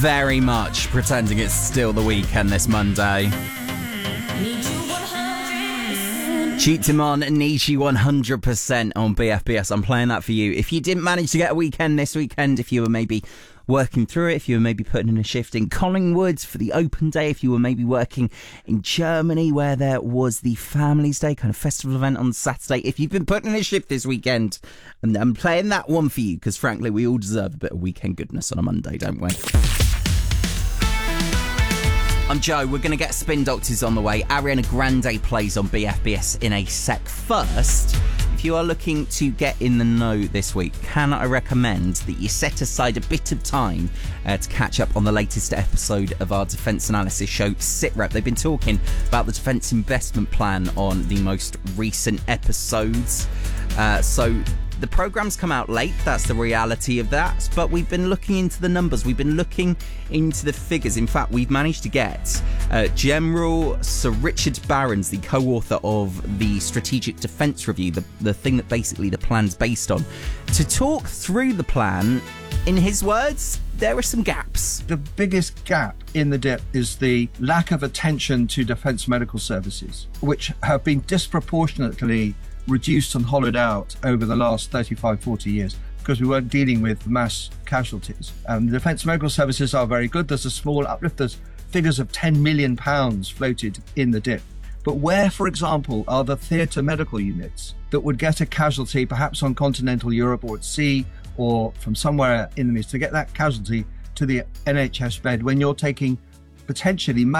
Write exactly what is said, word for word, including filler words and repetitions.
very much pretending it's still the weekend this Monday. Cheat him on Need You one hundred percent on B F B S. I'm playing that for you. If you didn't manage to get a weekend this weekend, if you were maybe working through it, if you were maybe putting in a shift in Collingwood for the open day, if you were maybe working in Germany where there was the Families Day kind of festival event on Saturday, if you've been putting in a shift this weekend, and I'm playing that one for you because frankly we all deserve a bit of weekend goodness on a Monday, don't we? I'm Joe. We're going to get Spin Doctors on the way. Ariana Grande plays on B F B S in a sec. First, if you are looking to get in the know this week, can I recommend that you set aside a bit of time uh, to catch up on the latest episode of our defence analysis show, SitRep. They've been talking about the defence investment plan on the most recent episodes. Uh, so... The programme's come out late, that's the reality of that, but we've been looking into the numbers, we've been looking into the figures. In fact, we've managed to get uh, General Sir Richard Barrons, the co-author of the Strategic Defence Review, the, the thing that basically the plan's based on, to talk through the plan. In his words, there are some gaps. The biggest gap in the dip is the lack of attention to defence medical services, which have been disproportionately reduced and hollowed out over the last thirty-five, forty years because we weren't dealing with mass casualties. And the defence medical services are very good. There's a small uplift. There's figures of ten million pounds floated in the dip. But where, for example, are the theatre medical units that would get a casualty perhaps on continental Europe or at sea or from somewhere in the East to get that casualty to the N H S bed when you're taking potentially